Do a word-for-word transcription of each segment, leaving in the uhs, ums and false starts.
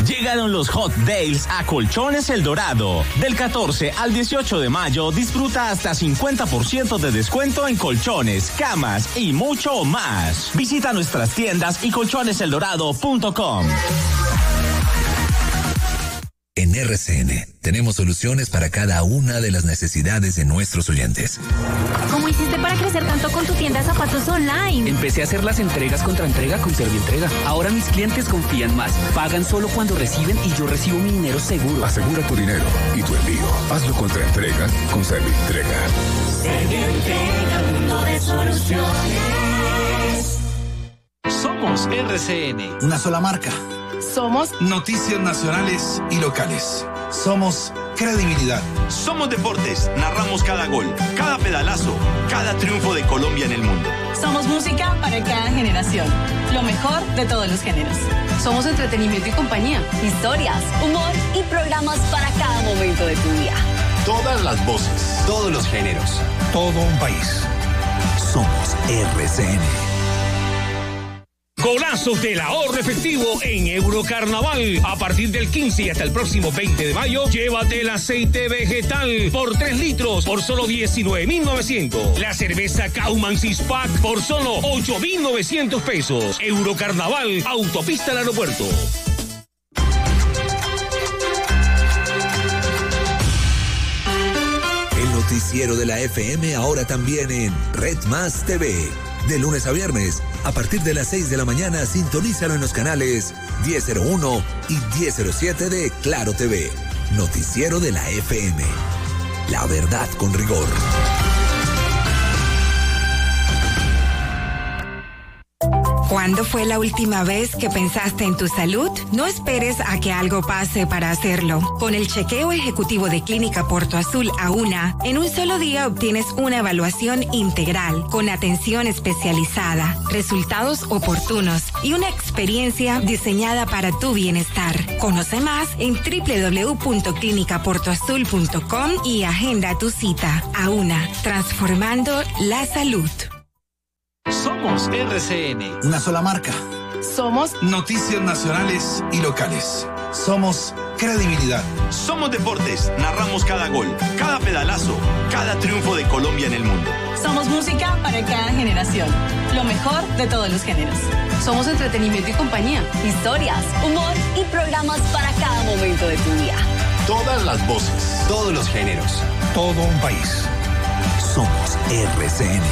Llegaron los Hot Days a Colchones El Dorado. Del catorce al dieciocho de mayo disfruta hasta cincuenta por ciento de descuento en colchones, camas y mucho más. Visita nuestras tiendas y colchones el dorado punto com. En R C N tenemos soluciones para cada una de las necesidades de nuestros oyentes. ¿Cómo hiciste para crecer tanto con tu tienda de zapatos online? Empecé a hacer las entregas contra entrega con Servientrega. Ahora mis clientes confían más. Pagan solo cuando reciben y yo recibo mi dinero seguro. Asegura tu dinero y tu envío. Hazlo contra entrega con Servientrega. Servientrega, mundo de soluciones. Somos R C N. Una sola marca. Somos noticias nacionales y locales. Somos credibilidad. Somos deportes. Narramos cada gol, cada pedalazo, cada triunfo de Colombia en el mundo. Somos música para cada generación. Lo mejor de todos los géneros. Somos entretenimiento y compañía. Historias, humor y programas para cada momento de tu día. Todas las voces. Todos los géneros. Todo un país. Somos R C N. Golazos del ahorro efectivo en Eurocarnaval. A partir del quince y hasta el próximo veinte de mayo, llévate el aceite vegetal por tres litros por solo diecinueve mil novecientos. La cerveza Kauman Six Pack por solo ocho mil novecientos pesos. Eurocarnaval, autopista al aeropuerto. El noticiero de la F M ahora también en Red Más T V. De lunes a viernes, a partir de las seis de la mañana, sintonízalo en los canales diez cero uno y diez cero siete de Claro T V. Noticiero de la F M. La verdad con rigor. ¿Cuándo fue la última vez que pensaste en tu salud? No esperes a que algo pase para hacerlo. Con el chequeo ejecutivo de Clínica Porto Azul A U N A, en un solo día obtienes una evaluación integral, con atención especializada, resultados oportunos y una experiencia diseñada para tu bienestar. Conoce más en doble u doble u doble u punto clínica porto azul punto com y agenda tu cita. A U N A, transformando la salud. Somos R C N. Una sola marca. Somos noticias nacionales y locales. Somos credibilidad. Somos deportes. Narramos cada gol, cada pedalazo, cada triunfo de Colombia en el mundo. Somos música para cada generación. Lo mejor de todos los géneros. Somos entretenimiento y compañía. Historias, humor y programas para cada momento de tu día. Todas las voces. Todos los géneros. Todo un país. Somos R C N.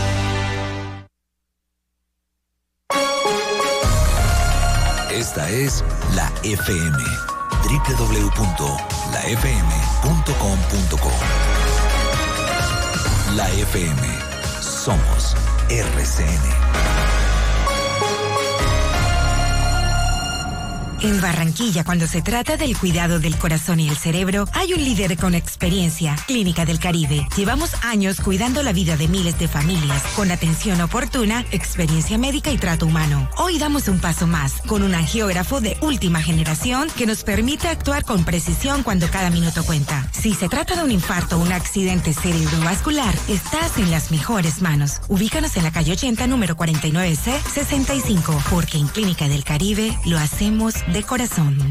Esta es la F M. doble u doble u doble u punto la f m punto com punto co. La F M. Somos R C N. En Barranquilla, cuando se trata del cuidado del corazón y el cerebro, hay un líder con experiencia, Clínica del Caribe. Llevamos años cuidando la vida de miles de familias, con atención oportuna, experiencia médica y trato humano. Hoy damos un paso más, con un angiógrafo de última generación que nos permite actuar con precisión cuando cada minuto cuenta. Si se trata de un infarto o un accidente cerebrovascular, estás en las mejores manos. Ubícanos en la calle ochenta, número cuarenta y nueve C, sesenta y cinco, porque en Clínica del Caribe lo hacemos de corazón.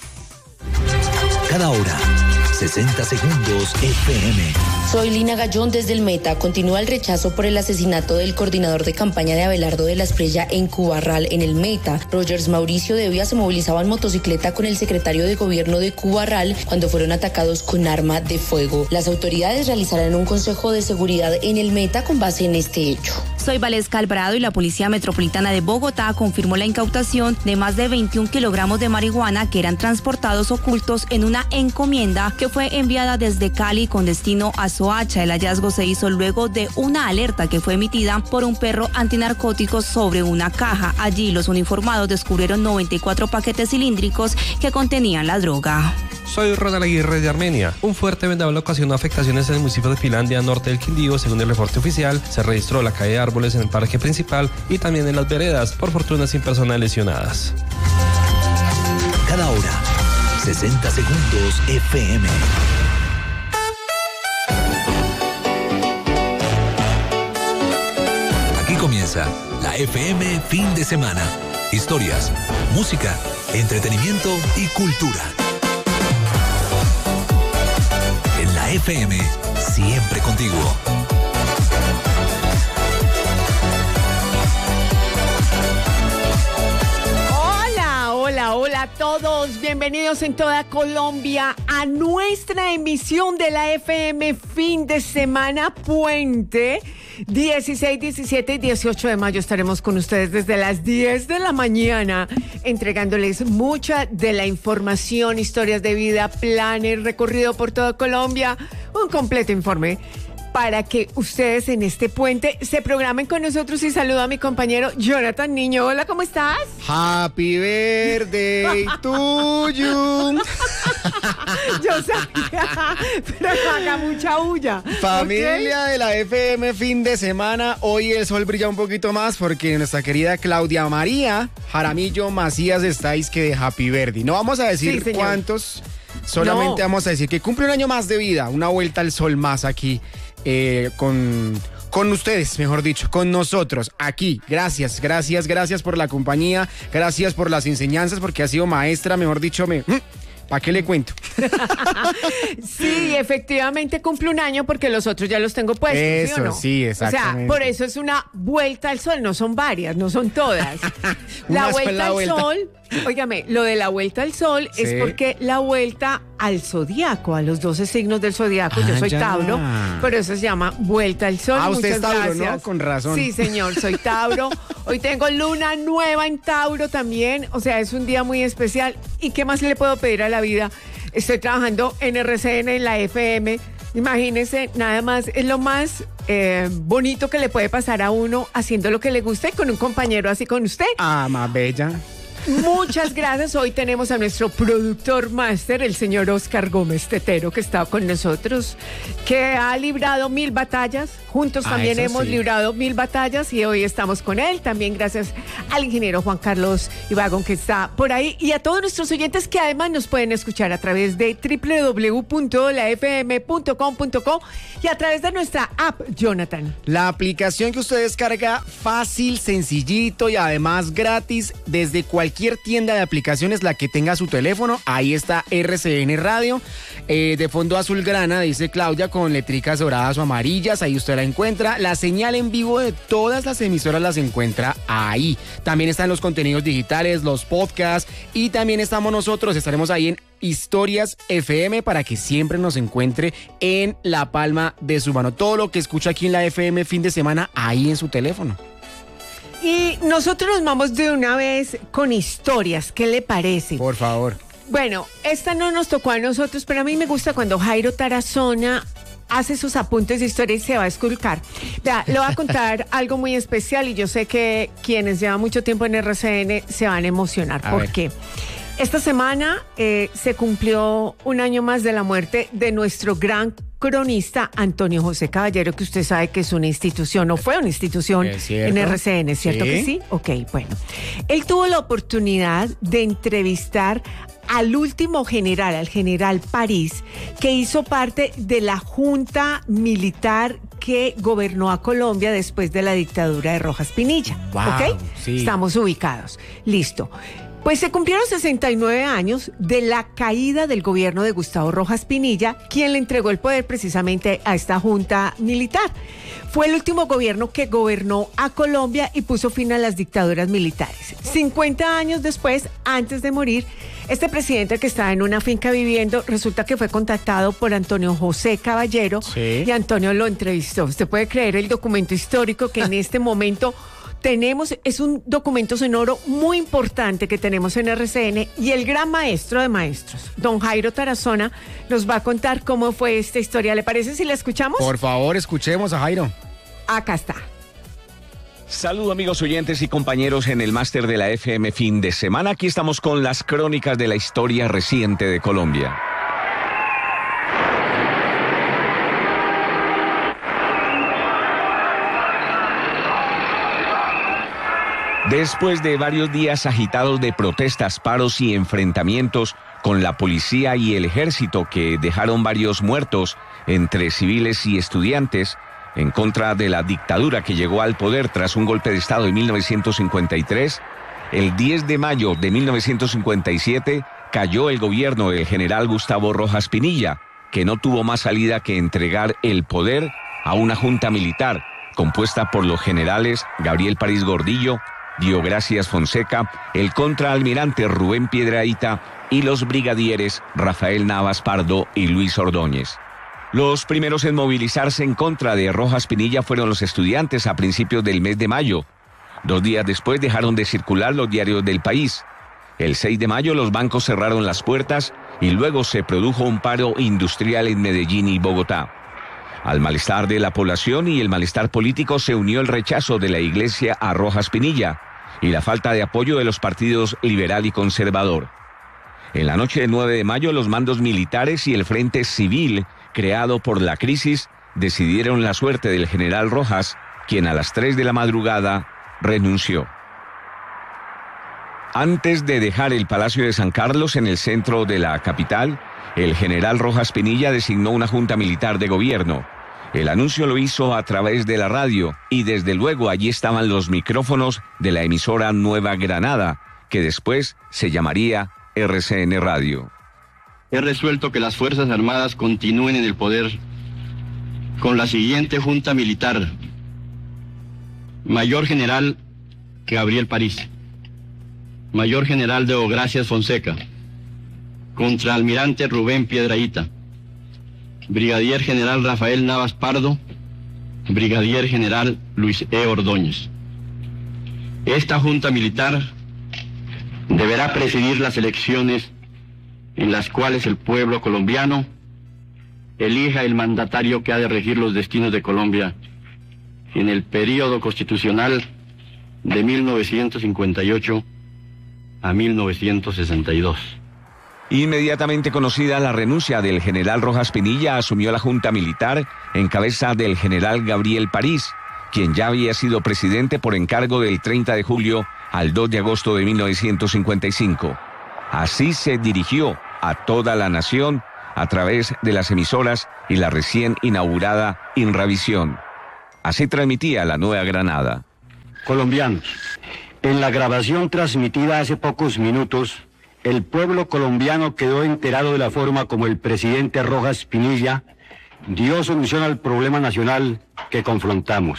Cada hora, sesenta segundos F M. Soy Lina Gallón desde el Meta. Continúa el rechazo por el asesinato del coordinador de campaña de Abelardo de la Espriella en Cubarral, en el Meta. Rogers Mauricio Devia se movilizaba en motocicleta con el secretario de gobierno de Cubarral cuando fueron atacados con arma de fuego. Las autoridades realizarán un consejo de seguridad en el Meta con base en este hecho. Soy Valesca Alvarado y la Policía Metropolitana de Bogotá confirmó la incautación de más de veintiún kilogramos de marihuana que eran transportados ocultos en una encomienda que fue enviada desde Cali con destino a Soacha. El hallazgo se hizo luego de una alerta que fue emitida por un perro antinarcóticos sobre una caja. Allí los uniformados descubrieron noventa y cuatro paquetes cilíndricos que contenían la droga. Soy Ronald Aguirre de Armenia. Un fuerte vendaval ocasionó afectaciones en el municipio de Finlandia, norte del Quindío. Según el reporte oficial, se registró la caída de árboles en el parque principal y también en las veredas, por fortuna sin personas lesionadas. Cada hora, sesenta segundos F M. Aquí comienza la F M Fin de Semana. historias, música, entretenimiento y cultura. En la F M, siempre contigo. Hola, hola a todos, bienvenidos en toda Colombia a nuestra emisión de la F M fin de semana puente. dieciséis, diecisiete y dieciocho de mayo estaremos con ustedes desde las diez de la mañana entregándoles mucha de la información, historias de vida, planes, recorrido por toda Colombia, un completo informe para que ustedes en este puente se programen con nosotros. Y saludo a mi compañero Jonathan Niño. Hola, ¿cómo estás? Happy birthday to you. Yo sabía, pero no haga mucha bulla. Familia ¿Okay? de la F M fin de semana, hoy el sol brilla un poquito más porque nuestra querida Claudia María Jaramillo Macías estáis que de Happy birthday. No vamos a decir sí, cuántos, solamente no. Vamos a decir que cumple un año más de vida, una vuelta al sol más aquí. Eh, con, con ustedes, mejor dicho, con nosotros, aquí. Gracias, gracias, gracias por la compañía, gracias por las enseñanzas, porque ha sido maestra, mejor dicho, me... ¿Para qué le cuento? Sí, efectivamente cumple un año porque los otros ya los tengo puestos, eso, ¿sí o no? Sí, exactamente. O sea, por eso es una vuelta al sol, no son varias, no son todas. La vuelta la al vuelta. sol, óigame, lo de la vuelta al sol sí. Es porque la vuelta al zodiaco, a los doce signos del zodiaco, ah, yo soy ya. Tauro, pero eso se llama vuelta al sol. Ah, usted Muchas es Tauro, gracias. ¿no? Con razón. Sí, señor, soy Tauro. Hoy tengo luna nueva en Tauro también, o sea, es un día muy especial. ¿Y qué más le puedo pedir a la vida? Estoy trabajando en R C N, en la F M. Imagínese, nada más, es lo más eh, bonito que le puede pasar a uno haciendo lo que le gusta y con un compañero así con usted. Ah, más bella. Muchas gracias. Hoy tenemos a nuestro productor máster, el señor Oscar Gómez Tetero, que está con nosotros, que ha librado mil batallas. Juntos ah, también hemos sí. librado mil batallas y hoy estamos con él. También gracias al ingeniero Juan Carlos Ibagón, que está por ahí, y a todos nuestros oyentes que además nos pueden escuchar a través de doble u doble u doble u punto la f m punto com punto co y a través de nuestra app, Jonathan. La aplicación que usted descarga fácil, sencillito y además gratis desde cualquier Cualquier tienda de aplicaciones, la que tenga su teléfono, ahí está R C N Radio, eh, de fondo azulgrana, dice Claudia, con letricas doradas o amarillas, ahí usted la encuentra. La señal en vivo de todas las emisoras las encuentra ahí. También están los contenidos digitales, los podcasts, y también estamos nosotros, estaremos ahí en Historias F M para que siempre nos encuentre en la palma de su mano. Todo lo que escucha aquí en la F M fin de semana, ahí en su teléfono. Y nosotros nos vamos de una vez con historias. ¿Qué le parece? Por favor. Bueno, esta no nos tocó a nosotros, pero a mí me gusta cuando Jairo Tarazona hace sus apuntes de historia y se va a esculcar. Vea, le voy a contar algo muy especial y yo sé que quienes llevan mucho tiempo en R C N se van a emocionar. A ¿Por ver. qué? Esta semana eh, se cumplió un año más de la muerte de nuestro gran cronista Antonio José Caballero, que usted sabe que es una institución, o fue una institución en R C N, ¿cierto ¿Sí? que sí? Ok, bueno. Él tuvo la oportunidad de entrevistar al último general, al general París, que hizo parte de la junta militar que gobernó a Colombia después de la dictadura de Rojas Pinilla. Wow, ¿Ok? Sí. Estamos ubicados. Listo. Pues se cumplieron sesenta y nueve años de la caída del gobierno de Gustavo Rojas Pinilla, quien le entregó el poder precisamente a esta junta militar. Fue el último gobierno que gobernó a Colombia y puso fin a las dictaduras militares. cincuenta años después, antes de morir, este presidente, que estaba en una finca viviendo, resulta que fue contactado por Antonio José Caballero, sí. y Antonio lo entrevistó. Usted puede creer el documento histórico que en este momento tenemos, es un documento sonoro muy importante que tenemos en R C N, y el gran maestro de maestros, don Jairo Tarazona, nos va a contar cómo fue esta historia. ¿Le parece si la escuchamos? Por favor, escuchemos a Jairo. Acá está. Saludos amigos oyentes y compañeros en el máster de la F M fin de semana. Aquí estamos con las crónicas de la historia reciente de Colombia. Después de varios días agitados de protestas, paros y enfrentamientos con la policía y el ejército, que dejaron varios muertos entre civiles y estudiantes en contra de la dictadura que llegó al poder tras un golpe de Estado en mil novecientos cincuenta y tres, El diez de mayo de mil novecientos cincuenta y siete cayó el gobierno del general Gustavo Rojas Pinilla, que no tuvo más salida que entregar el poder a una junta militar compuesta por los generales Gabriel París Gordillo, Diogracias Fonseca, el contraalmirante Rubén Piedrahita y los brigadieres Rafael Navas Pardo y Luis Ordóñez. Los primeros en movilizarse en contra de Rojas Pinilla fueron los estudiantes a principios del mes de mayo. Dos días después dejaron de circular los diarios del país. El seis de mayo los bancos cerraron las puertas y luego se produjo un paro industrial en Medellín y Bogotá. Al malestar de la población y el malestar político se unió el rechazo de la iglesia a Rojas Pinilla y la falta de apoyo de los partidos liberal y conservador. En la noche del nueve de mayo los mandos militares y el Frente Civil creado por la crisis decidieron la suerte del general Rojas, quien a las tres de la madrugada renunció. Antes de dejar el Palacio de San Carlos en el centro de la capital, el general Rojas Pinilla designó una junta militar de gobierno. El anuncio lo hizo a través de la radio y desde luego allí estaban los micrófonos de la emisora Nueva Granada, que después se llamaría R C N Radio. He resuelto que las Fuerzas Armadas continúen en el poder con la siguiente junta militar. Mayor General Gabriel París. Mayor General Diogracias Fonseca. Contraalmirante Rubén Piedrahita. Brigadier General Rafael Navas Pardo. Brigadier General Luis E. Ordóñez. Esta junta militar deberá presidir las elecciones en las cuales el pueblo colombiano elija el mandatario que ha de regir los destinos de Colombia en el período constitucional de mil novecientos cincuenta y ocho a mil novecientos sesenta y dos. Inmediatamente conocida la renuncia del general Rojas Pinilla, asumió la junta militar en cabeza del general Gabriel París, quien ya había sido presidente por encargo del treinta de julio al dos de agosto de mil novecientos cincuenta y cinco. Así se dirigió a toda la nación a través de las emisoras y la recién inaugurada Inravisión. Así transmitía la Nueva Granada. Colombianos, en la grabación transmitida hace pocos minutos, el pueblo colombiano quedó enterado de la forma como el presidente Rojas Pinilla dio solución al problema nacional que confrontamos.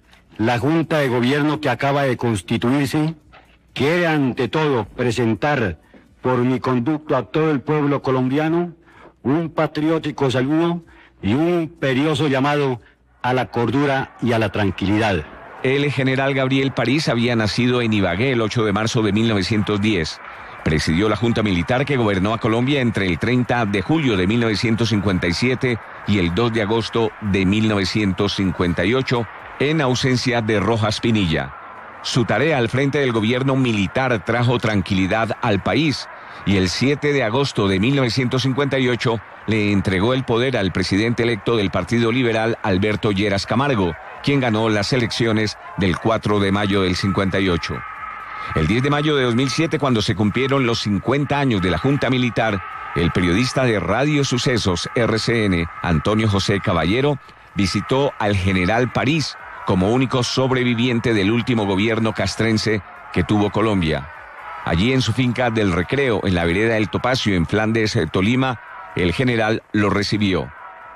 La Junta de Gobierno que acaba de constituirse quiere ante todo presentar por mi conducto a todo el pueblo colombiano un patriótico saludo y un imperioso llamado a la cordura y a la tranquilidad. El general Gabriel París había nacido en Ibagué el ocho de marzo de mil novecientos diez. Presidió la Junta Militar que gobernó a Colombia entre el treinta de julio de mil novecientos cincuenta y siete y el dos de agosto de mil novecientos cincuenta y ocho, en ausencia de Rojas Pinilla. Su tarea al frente del gobierno militar trajo tranquilidad al país y el siete de agosto de mil novecientos cincuenta y ocho le entregó el poder al presidente electo del Partido Liberal, Alberto Lleras Camargo, quien ganó las elecciones del cuatro de mayo del cincuenta y ocho. El diez de mayo de dos mil siete, cuando se cumplieron los cincuenta años de la Junta Militar, el periodista de Radio Sucesos R C N, Antonio José Caballero, visitó al general París como único sobreviviente del último gobierno castrense que tuvo Colombia. Allí en su finca del Recreo, en la vereda del Topacio, en Flandes, Tolima, el general lo recibió.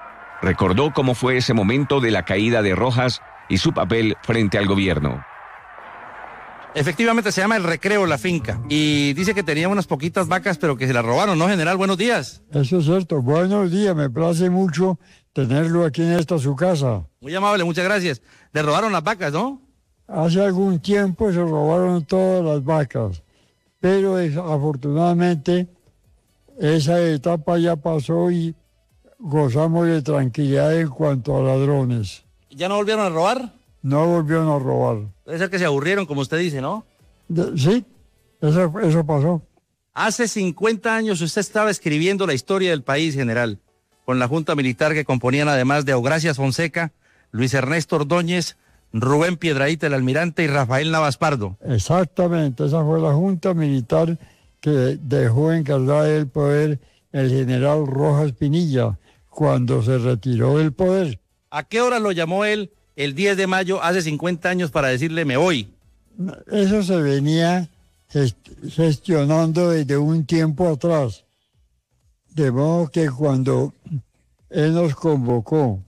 Recordó cómo fue ese momento de la caída de Rojas y su papel frente al gobierno. Efectivamente se llama El Recreo la finca y dice que tenía unas poquitas vacas pero que se las robaron, ¿no, general? Buenos días. Eso es cierto, buenos días, me place mucho tenerlo aquí en esta su casa. Muy amable, muchas gracias. Le robaron las vacas, ¿no? Hace algún tiempo se robaron todas las vacas, pero es, afortunadamente esa etapa ya pasó y gozamos de tranquilidad en cuanto a ladrones. ¿Ya no volvieron a robar? No volvieron a robar. Debe ser que se aburrieron, como usted dice, ¿no? De, sí, eso, eso pasó. Hace cincuenta años usted estaba escribiendo la historia del país, general, con la Junta Militar que componían además de Diogracias Fonseca, Luis Ernesto Ordóñez, Rubén Piedrahita, el almirante, y Rafael Navas Pardo. Exactamente, esa fue la Junta Militar que dejó encargada del poder el general Rojas Pinilla cuando se retiró del poder. ¿A qué hora lo llamó él el diez de mayo, hace cincuenta años, para decirle me voy? Eso se venía gestionando desde un tiempo atrás. De modo que cuando él nos convocó,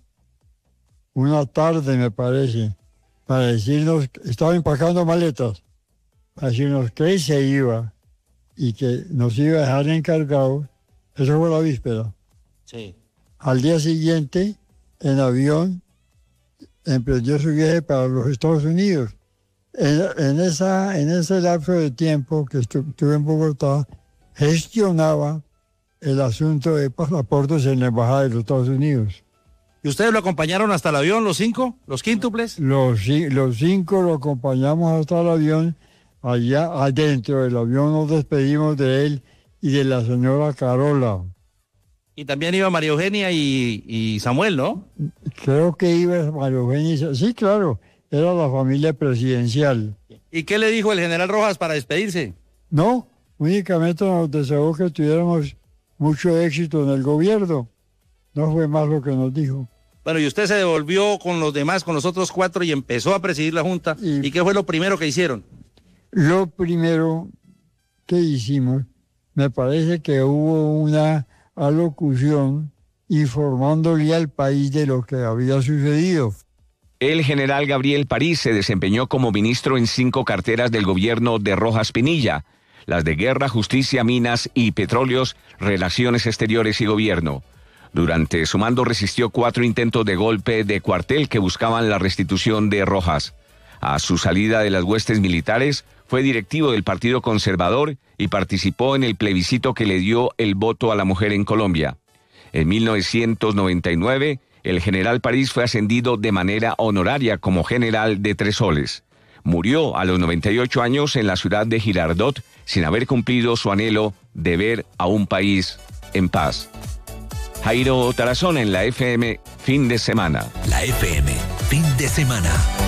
una tarde me parece, para decirnos, estaba empacando maletas, para decirnos que él se iba y que nos iba a dejar encargados, eso fue la víspera. Sí. Al día siguiente, en avión, emprendió su viaje para los Estados Unidos. En, en, esa, en ese lapso de tiempo que estu, estuve en Bogotá, gestionaba el asunto de pasaportes en la Embajada de los Estados Unidos. ¿Y ustedes lo acompañaron hasta el avión, los cinco, los quíntuples? Los, los cinco lo acompañamos hasta el avión. Allá adentro del avión nos despedimos de él y de la señora Carola. Y también iba María Eugenia y, y Samuel, ¿no? Creo que iba María Eugenia. Sí, claro, era la familia presidencial. ¿Y qué le dijo el general Rojas para despedirse? No, únicamente nos deseó que tuviéramos mucho éxito en el gobierno. No fue más lo que nos dijo. Bueno, y usted se devolvió con los demás, con los otros cuatro, y empezó a presidir la Junta. ¿Y, ¿Y qué fue lo primero que hicieron? Lo primero que hicimos, me parece que hubo una alocución informándole al país de lo que había sucedido. El general Gabriel París se desempeñó como ministro en cinco carteras del gobierno de Rojas Pinilla, las de Guerra, Justicia, Minas y Petróleos, Relaciones Exteriores y Gobierno. Durante su mando resistió cuatro intentos de golpe de cuartel que buscaban la restitución de Rojas. A su salida de las huestes militares, fue directivo del Partido Conservador y participó en el plebiscito que le dio el voto a la mujer en Colombia. En mil novecientos noventa y nueve, el general París fue ascendido de manera honoraria como general de Tres Soles. Murió a los noventa y ocho años en la ciudad de Girardot sin haber cumplido su anhelo de ver a un país en paz. Jairo Tarazona en la F M, fin de semana. La F M, fin de semana.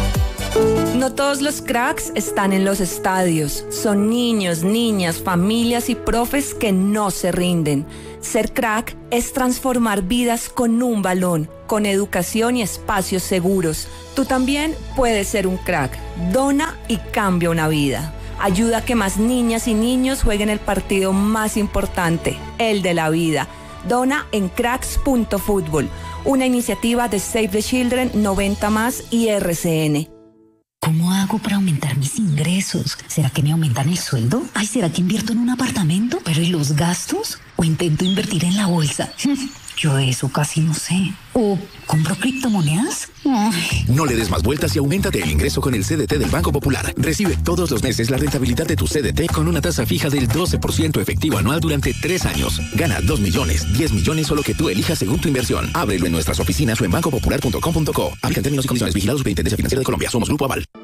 No todos los cracks están en los estadios. Son niños, niñas, familias y profes que no se rinden. Ser crack es transformar vidas con un balón, con educación y espacios seguros. Tú también puedes ser un crack. Dona y cambia una vida. Ayuda a que más niñas y niños jueguen el partido más importante, el de la vida. Dona en cracks punto fútbol, una iniciativa de Save the Children, noventa más y R C N. ¿Cómo hago para aumentar mis ingresos? ¿Será que me aumentan el sueldo? Ay, ¿será que invierto en un apartamento? ¿Pero y los gastos? ¿O intento invertir en la bolsa? Yo de eso casi no sé. ¿O compro criptomonedas? Ay. No le des más vueltas y auméntate el ingreso con el C D T del Banco Popular. Recibe todos los meses la rentabilidad de tu C D T con una tasa fija del doce por ciento efectivo anual durante tres años. Gana dos millones, diez millones o lo que tú elijas según tu inversión. Ábrelo en nuestras oficinas o en banco popular punto com punto co. Aplican términos y condiciones. Vigilado Superintendencia Financiera de Colombia. Somos Grupo Aval.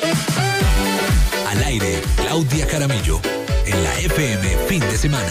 Al aire, Claudia Jaramillo. En la F M, fin de semana.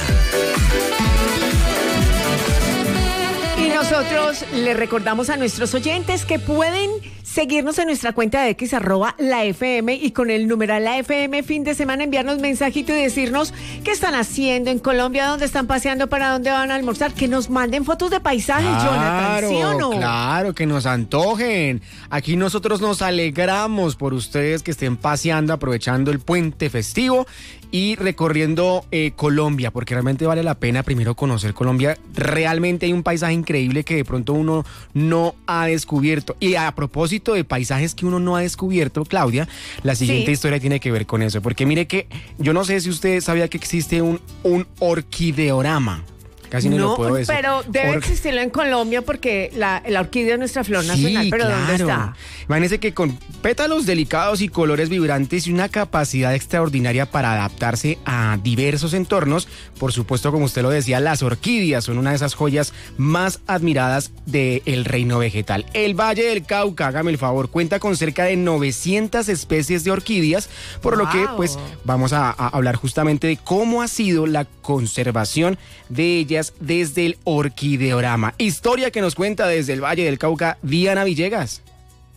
Y nosotros le recordamos a nuestros oyentes que pueden seguirnos en nuestra cuenta de X, arroba la F M, y con el numeral la F M fin de semana enviarnos mensajito y decirnos qué están haciendo en Colombia, dónde están paseando, para dónde van a almorzar, que nos manden fotos de paisajes, claro, Jonathan, ¿sí o no? Claro, que nos antojen. Aquí nosotros nos alegramos por ustedes que estén paseando, aprovechando el puente festivo y recorriendo eh, Colombia, porque realmente vale la pena primero conocer Colombia. Realmente hay un paisaje increíble que de pronto uno no ha descubierto. Y a propósito de paisajes que uno no ha descubierto, Claudia, la siguiente sí. historia tiene que ver con eso, porque mire que yo no sé si usted sabía que existe un, un orquideorama. Casi no, no lo puedo decir. Pero debe Or... existirlo en Colombia porque la, la orquídea es nuestra flor nacional, sí, pero claro. ¿Dónde está? Imagínense que con pétalos delicados y colores vibrantes y una capacidad extraordinaria para adaptarse a diversos entornos, por supuesto, como usted lo decía, las orquídeas son una de esas joyas más admiradas del reino vegetal. El Valle del Cauca, hágame el favor, cuenta con cerca de novecientas especies de orquídeas, por wow. lo que pues vamos a, a hablar justamente de cómo ha sido la conservación de ellas desde el orquideorama. Historia que nos cuenta desde el Valle del Cauca Diana Villegas.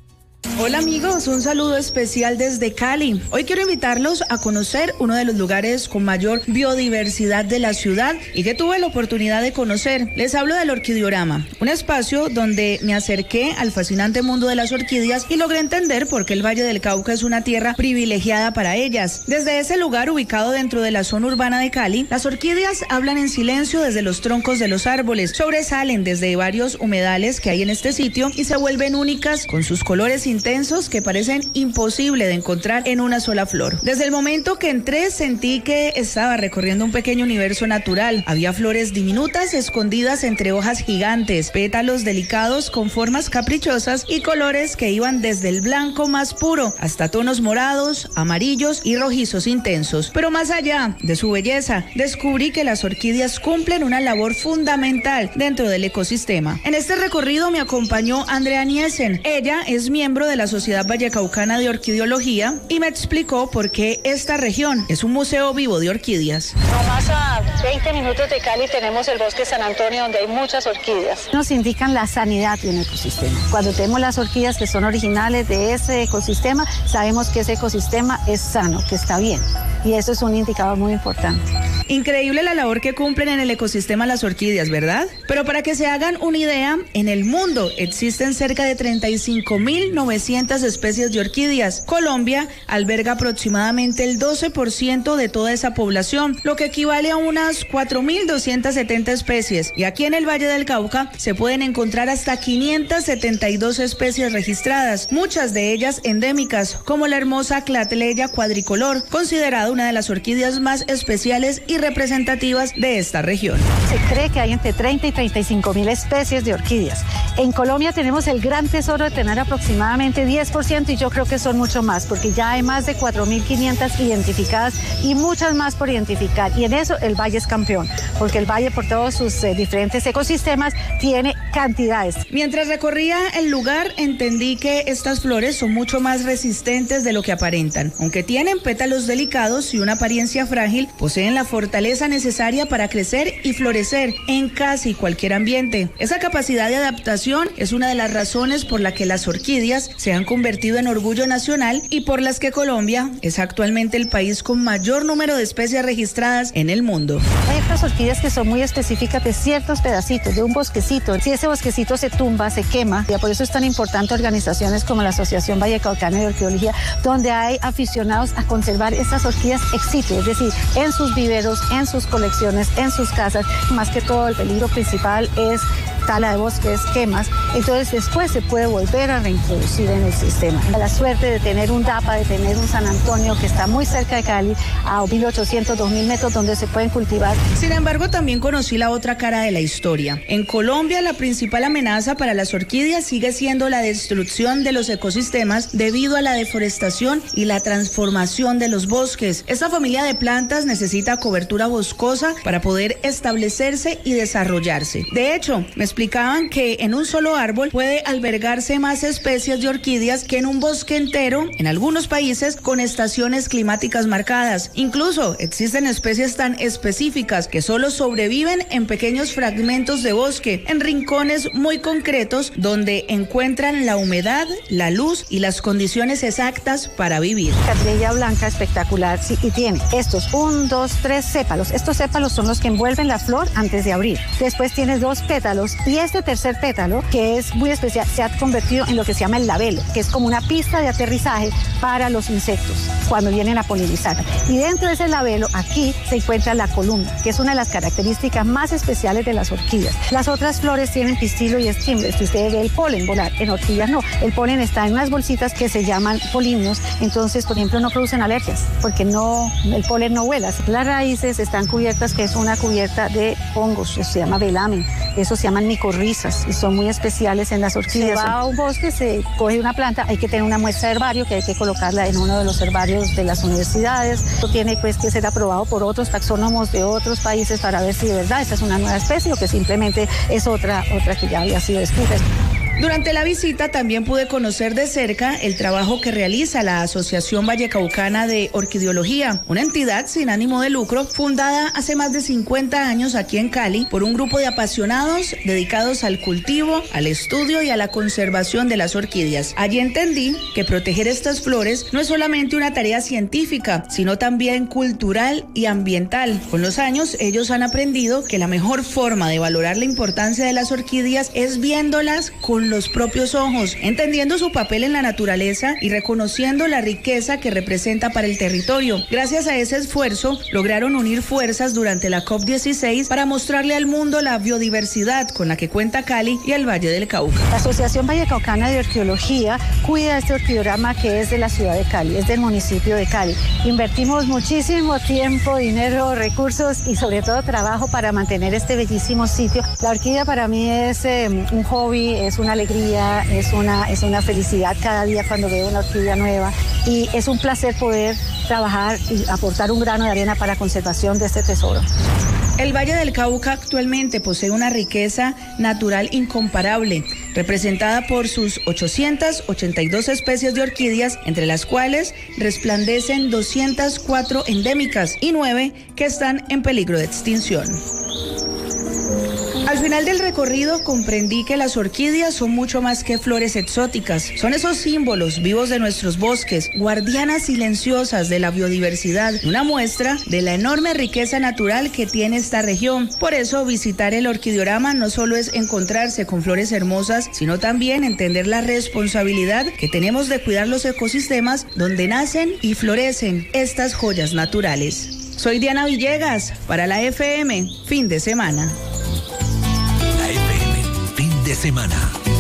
Hola amigos, un saludo especial desde Cali. Hoy quiero invitarlos a conocer uno de los lugares con mayor biodiversidad de la ciudad y que tuve la oportunidad de conocer. Les hablo del Orquidiorama, un espacio donde me acerqué al fascinante mundo de las orquídeas y logré entender por qué el Valle del Cauca es una tierra privilegiada para ellas. Desde ese lugar ubicado dentro de la zona urbana de Cali, las orquídeas hablan en silencio desde los troncos de los árboles, sobresalen desde varios humedales que hay en este sitio y se vuelven únicas con sus colores intensos que parecen imposible de encontrar en una sola flor. Desde el momento que entré sentí que estaba recorriendo un pequeño universo natural. Había flores diminutas escondidas entre hojas gigantes, pétalos delicados con formas caprichosas y colores que iban desde el blanco más puro hasta tonos morados, amarillos y rojizos intensos. Pero más allá de su belleza, descubrí que las orquídeas cumplen una labor fundamental dentro del ecosistema. En este recorrido me acompañó Andrea Niesen. Ella es miembro de la Sociedad Vallecaucana de Orquidiología y me explicó por qué esta región es un museo vivo de orquídeas. Nomás a veinte minutos de Cali tenemos el bosque San Antonio donde hay muchas orquídeas. Nos indican la sanidad de un ecosistema. Cuando tenemos las orquídeas que son originales de ese ecosistema, sabemos que ese ecosistema es sano, que está bien. Y eso es un indicador muy importante. Increíble la labor que cumplen en el ecosistema las orquídeas, ¿verdad? Pero para que se hagan una idea, en el mundo existen cerca de treinta y cinco mil novecientas especies de orquídeas. Colombia alberga aproximadamente el doce por ciento de toda esa población, lo que equivale a unas cuatro mil doscientas setenta especies. Y aquí en el Valle del Cauca se pueden encontrar hasta quinientas setenta y dos especies registradas, muchas de ellas endémicas, como la hermosa Cattleya cuadricolor, considerada una de las orquídeas más especiales y representativas de esta región. Se cree que hay entre treinta y treinta y cinco mil especies de orquídeas. En Colombia tenemos el gran tesoro de tener aproximadamente diez por ciento y yo creo que son mucho más, porque ya hay más de cuatro mil quinientas identificadas y muchas más por identificar. Y en eso el Valle es campeón, porque el Valle por todos sus eh, diferentes ecosistemas tiene cantidades. Mientras recorría el lugar entendí que estas flores son mucho más resistentes de lo que aparentan. Aunque tienen pétalos delicados y una apariencia frágil, poseen la fortaleza necesaria para crecer y florecer en casi cualquier ambiente. Esa capacidad de adaptación es una de las razones por la que las orquídeas se han convertido en orgullo nacional y por las que Colombia es actualmente el país con mayor número de especies registradas en el mundo. Hay otras orquídeas que son muy específicas de ciertos pedacitos, de un bosquecito. Si ese bosquecito se tumba, se quema, y por eso es tan importante organizaciones como la Asociación Vallecaucana de Orquidiología, donde hay aficionados a conservar esas orquídeas ex situ, es decir, en sus viveros, en sus colecciones, en sus casas. Más que todo el peligro principal es tala de bosques, quemas, entonces después se puede volver a reintroducir en el sistema. La suerte de tener un DAPA, de tener un San Antonio que está muy cerca de Cali, a mil ochocientos, dos mil metros donde se pueden cultivar. Sin embargo, también conocí la otra cara de la historia. En Colombia, la principal amenaza para las orquídeas sigue siendo la destrucción de los ecosistemas debido a la deforestación y la transformación de los bosques. Esta familia de plantas necesita cobertura boscosa para poder establecerse y desarrollarse. De hecho, me explicaban que en un solo árbol puede albergarse más especies de orquídeas que en un bosque entero, en algunos países con estaciones climáticas marcadas. Incluso existen especies tan específicas que solo sobreviven en pequeños fragmentos de bosque, en rincones muy concretos donde encuentran la humedad, la luz y las condiciones exactas para vivir. Cattleya blanca espectacular, sí, y tiene estos un, dos, tres sépalos. Estos sépalos son los que envuelven la flor antes de abrir. Después tiene dos pétalos y este tercer pétalo, que es muy especial, se ha convertido en lo que se llama el labelo, que es como una pista de aterrizaje para los insectos cuando vienen a polinizar. Y dentro de ese labelo, aquí se encuentra la columna, que es una de las características más especiales de las orquídeas. Las otras flores tienen pistilo y estímulos, que ustedes ven el polen volar, en orquídeas no. El polen está en unas bolsitas que se llaman polinios, entonces, por ejemplo, no producen alergias, porque no, el polen no vuela. Las raíces están cubiertas, que es una cubierta de hongos, eso se llama velamen, eso se llaman micorrizas y son muy especiales en las orquídeas. Se va a un bosque, se coge una planta, hay que tener una muestra de herbario que hay que colocarla en uno de los herbarios de las universidades. Esto tiene pues que ser aprobado por otros taxónomos de otros países para ver si de verdad esta es una nueva especie o que simplemente es otra, otra que ya había sido descrita. Durante la visita también pude conocer de cerca el trabajo que realiza la Asociación Vallecaucana de Orquideología, una entidad sin ánimo de lucro fundada hace más de cincuenta años aquí en Cali por un grupo de apasionados dedicados al cultivo, al estudio y a la conservación de las orquídeas. Allí entendí que proteger estas flores no es solamente una tarea científica, sino también cultural y ambiental. Con los años, ellos han aprendido que la mejor forma de valorar la importancia de las orquídeas es viéndolas con los propios ojos, entendiendo su papel en la naturaleza y reconociendo la riqueza que representa para el territorio. Gracias a ese esfuerzo, lograron unir fuerzas durante la COP dieciséis para mostrarle al mundo la biodiversidad con la que cuenta Cali y el Valle del Cauca. La Asociación Vallecaucana de Orquideología cuida este orquideorama que es de la ciudad de Cali, es del municipio de Cali. Invertimos muchísimo tiempo, dinero, recursos y sobre todo trabajo para mantener este bellísimo sitio. La orquídea para mí es eh, un hobby, es una alegría, es una, es una felicidad cada día cuando veo una orquídea nueva y es un placer poder trabajar y aportar un grano de arena para la conservación de este tesoro. El Valle del Cauca actualmente posee una riqueza natural incomparable, representada por sus ochocientas ochenta y dos especies de orquídeas, entre las cuales resplandecen doscientas cuatro endémicas y nueve que están en peligro de extinción. Al final del recorrido comprendí que las orquídeas son mucho más que flores exóticas. Son esos símbolos vivos de nuestros bosques, guardianas silenciosas de la biodiversidad, una muestra de la enorme riqueza natural que tiene esta región. Por eso visitar el orquideorama no solo es encontrarse con flores hermosas, sino también entender la responsabilidad que tenemos de cuidar los ecosistemas donde nacen y florecen estas joyas naturales. Soy Diana Villegas para la F M, fin de semana. De semana.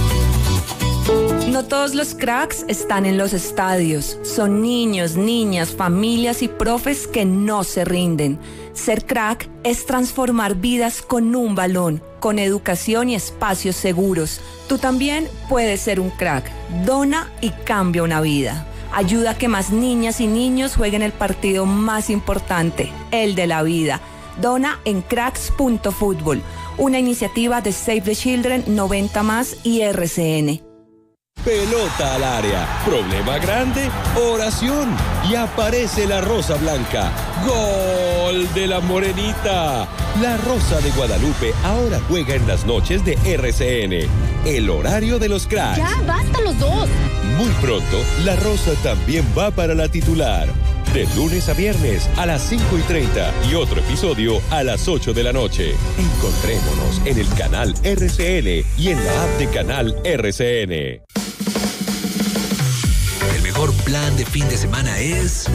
No todos los cracks están en los estadios. Son niños, niñas, familias y profes que no se rinden. Ser crack es transformar vidas con un balón, con educación y espacios seguros. Tú también puedes ser un crack. Dona y cambia una vida. Ayuda a que más niñas y niños jueguen el partido más importante, el de la vida. Dona en cracks punto fútbol, una iniciativa de Save the Children, noventa más y R C N. Pelota al área, problema grande, oración y aparece la Rosa Blanca. ¡Gol de la Morenita! La Rosa de Guadalupe ahora juega en las noches de R C N. El horario de los cracks. ¡Ya, basta los dos! Muy pronto, la Rosa también va para la titular. De lunes a viernes a las cinco y treinta y otro episodio a las ocho de la noche. Encontrémonos en el canal R C N y en la app de canal R C N. El mejor plan de fin de semana es